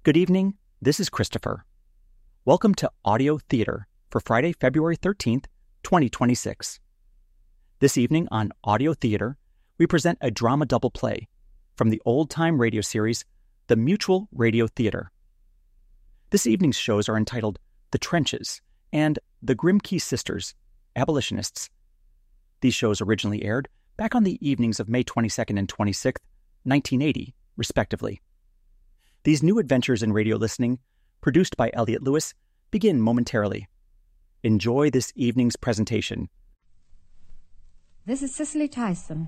Good evening, this is Christopher. Welcome to Audio Theater for Friday, February 13th, 2026. This evening on Audio Theater, we present a drama double play from the old-time radio series, The Mutual Radio Theater. This evening's shows are entitled The Trenches and The Grimke Sisters, Abolitionists. These shows originally aired back on the evenings of May 22nd and 26th, 1980, respectively. These new adventures in radio listening, produced by Elliot Lewis, begin momentarily. Enjoy this evening's presentation. This is Cicely Tyson.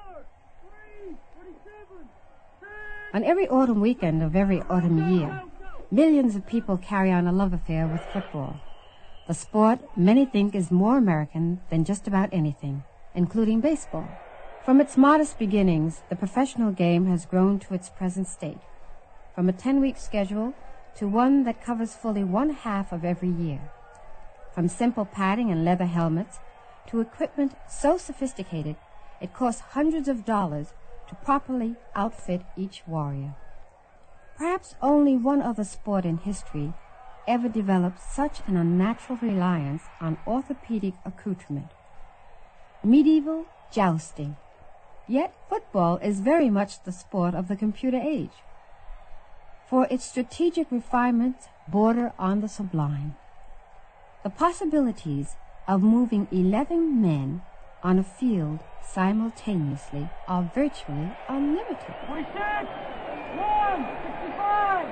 On every autumn weekend of every autumn year, millions of people carry on a love affair with football. The sport many think is more American than just about anything, including baseball. From its modest beginnings, the professional game has grown to its present state. From a 10-week schedule to one that covers fully one half of every year. From simple padding and leather helmets to equipment so sophisticated it costs hundreds of dollars to properly outfit each warrior. Perhaps only one other sport in history ever developed such an unnatural reliance on orthopedic accoutrement. Medieval jousting. Yet football is very much the sport of the computer age. For its strategic refinements border on the sublime. The possibilities of moving 11 men on a field simultaneously are virtually unlimited. 46, 1, 65,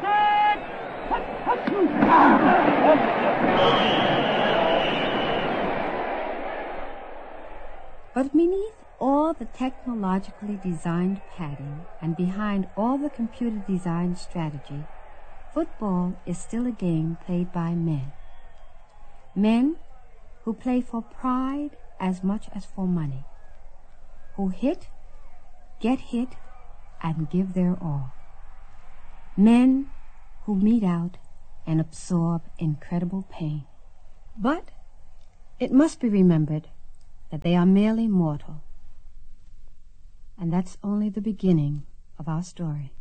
10, But beneath all the technologically designed padding and behind all the computer-designed strategy, football is still a game played by men. Men who play for pride as much as for money, who hit, get hit, and give their all. Men who mete out and absorb incredible pain. But it must be remembered that they are merely mortal. And that's only the beginning of our story.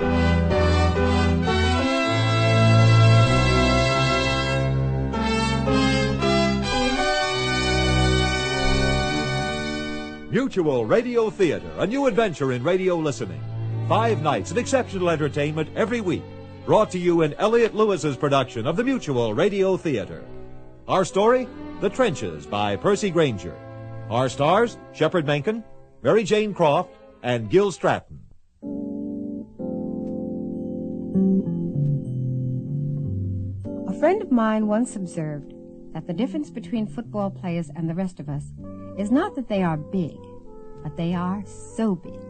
Mutual Radio Theater, a new adventure in radio listening. 5 nights of exceptional entertainment every week. Brought to you in Elliot Lewis's production of the Mutual Radio Theater. Our story, The Trenches by Percy Granger. Our stars, Shepard Menken, Mary Jane Croft, and Gil Stratton. A friend of mine once observed that the difference between football players and the rest of us is not that they are big, but they are so big.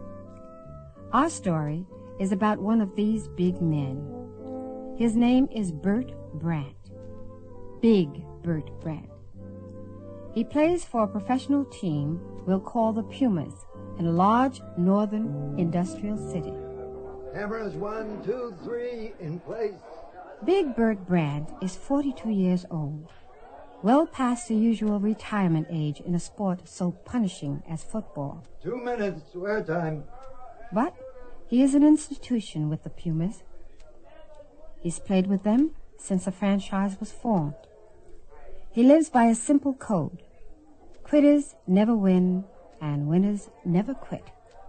Our story is about one of these big men. His name is Bert Brandt. Big Bert Brandt. He plays for a professional team we'll call the Pumas in a large northern industrial city. Cameras 1, 2, 3, in place. Big Bert Brandt is 42 years old, well past the usual retirement age in a sport so punishing as football. 2 minutes, wear time. But he is an institution with the Pumas. He's played with them since the franchise was formed. He lives by a simple code. Quitters never win, and winners never quit.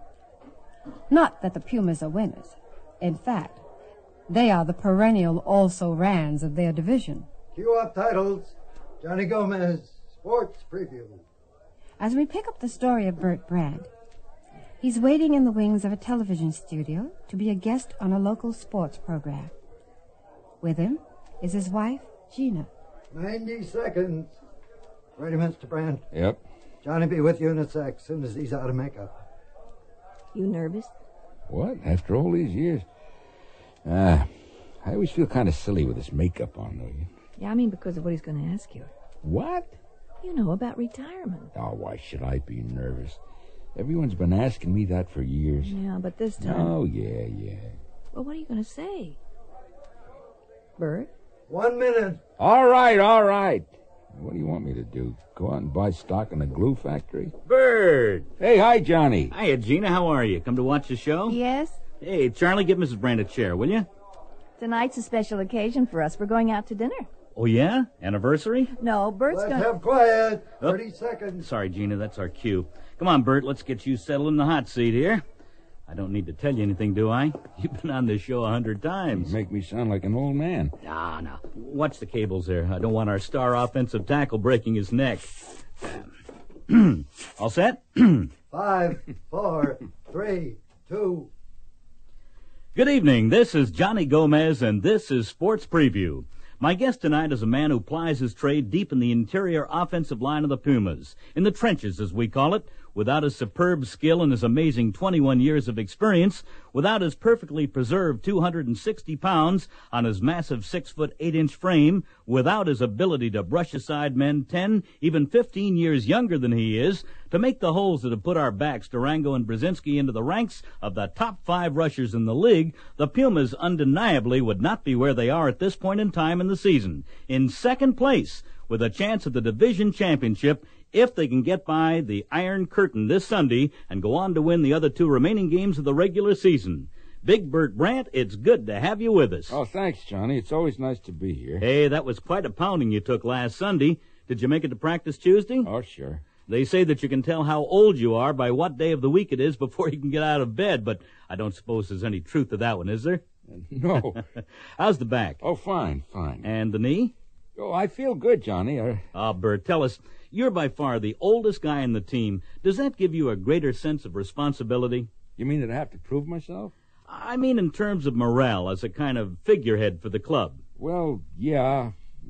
Not that the Pumas are winners. In fact, they are the perennial also-rans of their division. Cue up titles. Johnny Gomez, Sports Preview. As we pick up the story of Bert Brandt, he's waiting in the wings of a television studio to be a guest on a local sports program. With him is his wife, Gina. 90 seconds. Ready, Mr. Brandt? Yep. Johnny be with you in a sec, soon as he's out of makeup. You nervous? What? After all these years? I always feel kind of silly with this makeup on, though. Yeah, I mean because of what he's going to ask you. What? You know, about retirement. Oh, why should I be nervous? Everyone's been asking me that for years. Yeah, but this time... Oh, yeah. Well, what are you going to say? Bert? 1 minute. All right. What do you want me to do? Go out and buy stock in a glue factory? Bird! Hey, hi, Johnny. Hiya, Gina. How are you? Come to watch the show? Yes? Hey, Charlie, give Mrs. Brandt a chair, will you? Tonight's a special occasion for us. We're going out to dinner. Oh, yeah? Anniversary? No, Bert's Let's going... have quiet. Oh. 30 seconds. Sorry, Gina, that's our cue. Come on, Bert, let's get you settled in the hot seat here. I don't need to tell you anything, do I? You've been on this show 100 times. You make me sound like an old man. Nah. Watch the cables there. I don't want our star offensive tackle breaking his neck. All set? 5, 4, 3, 2. Good evening. This is Johnny Gomez, and this is Sports Preview. My guest tonight is a man who plies his trade deep in the interior offensive line of the Pumas, in the trenches, as we call it, without his superb skill and his amazing 21 years of experience, without his perfectly preserved 260 pounds on his massive 6'8" frame, without his ability to brush aside men 10, even 15 years younger than he is, to make the holes that have put our backs, Durango and Brzezinski, into the ranks of the top 5 rushers in the league, the Pumas undeniably would not be where they are at this point in time in the season. In second place, with a chance at the division championship, if they can get by the Iron Curtain this Sunday and go on to win the other 2 remaining games of the regular season. Big Bert Brant, it's good to have you with us. Oh, thanks, Johnny. It's always nice to be here. Hey, that was quite a pounding you took last Sunday. Did you make it to practice Tuesday? Oh, sure. They say that you can tell how old you are by what day of the week it is before you can get out of bed, but I don't suppose there's any truth to that one, is there? No. How's the back? Oh, fine. And the knee? Oh, I feel good, Johnny. Bert, tell us, you're by far the oldest guy in the team. Does that give you a greater sense of responsibility? You mean that I have to prove myself? I mean in terms of morale as a kind of figurehead for the club. Well, yeah.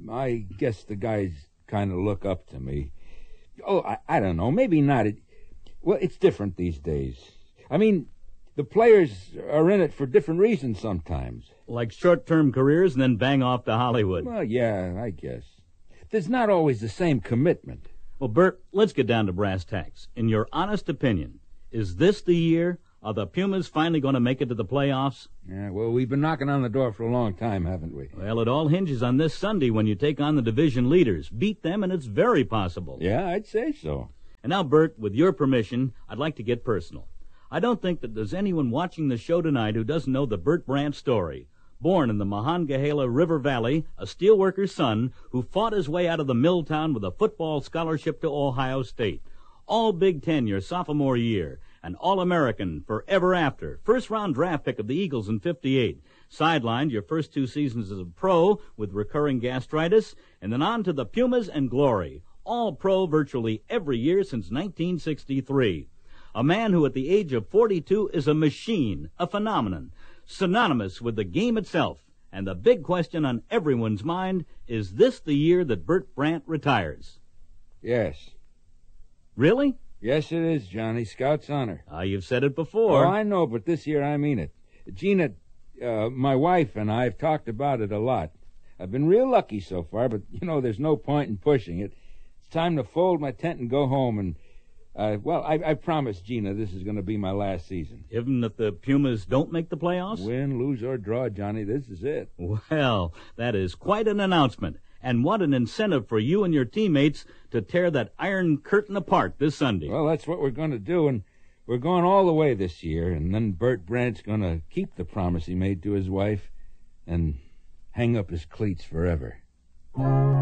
I guess the guys kind of look up to me. Oh, I don't know. Maybe not. Well, it's different these days. I mean, the players are in it for different reasons sometimes. Like short-term careers and then bang off to Hollywood. Well, yeah, I guess. There's not always the same commitment. Well, Bert, let's get down to brass tacks. In your honest opinion, is this the year? Are the Pumas finally going to make it to the playoffs? Yeah, well, we've been knocking on the door for a long time, haven't we? Well, it all hinges on this Sunday when you take on the division leaders. Beat them, and it's very possible. Yeah, I'd say so. And now, Bert, with your permission, I'd like to get personal. I don't think that there's anyone watching the show tonight who doesn't know the Bert Brant story. Born in the Monongahela River Valley, a steelworker's son who fought his way out of the mill town with a football scholarship to Ohio State. All Big Ten your sophomore year. An All-American forever after. First-round draft pick of the Eagles in '58. Sidelined your first 2 seasons as a pro with recurring gastritis. And then on to the Pumas and glory. All-pro virtually every year since 1963. A man who at the age of 42 is a machine, a phenomenon, synonymous with the game itself. And the big question on everyone's mind, is this the year that Bert Brant retires? Yes. Really? Yes, it is, Johnny. Scout's honor. You've said it before. Oh, I know, but this year I mean it. Gina, my wife and I have talked about it a lot. I've been real lucky so far, but, there's no point in pushing it. It's time to fold my tent and go home and... I promised Gina this is going to be my last season. Even if the Pumas don't make the playoffs? Win, lose, or draw, Johnny, this is it. Well, that is quite an announcement. And what an incentive for you and your teammates to tear that Iron Curtain apart this Sunday. Well, that's what we're going to do, and we're going all the way this year. And then Bert Brant's going to keep the promise he made to his wife and hang up his cleats forever.